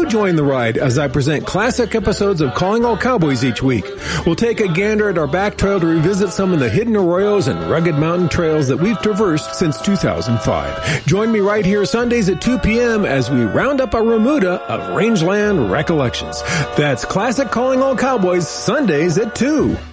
you join the ride as I present classic episodes of Calling All Cowboys each week. We'll take a gander at our back trail to revisit some of the hidden arroyos and rugged mountain trails that we've traversed since 2005. Join me right here Sundays at 2 p.m. as we round up a remuda of rangeland recollections. That's Classic Calling All Cowboys, Sundays at 2.